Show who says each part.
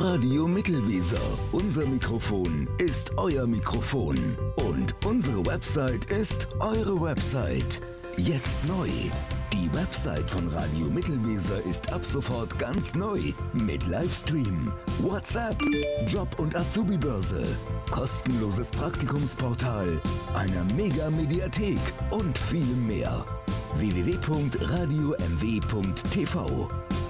Speaker 1: Radio Mittelweser. Unser Mikrofon ist euer Mikrofon. Und unsere Website ist eure Website. Jetzt neu. Die Website von Radio Mittelweser ist ab sofort ganz neu. Mit Livestream, WhatsApp, Job- und Azubi-Börse, kostenloses Praktikumsportal, einer Mega-Mediathek und vielem mehr. www.radiomw.tv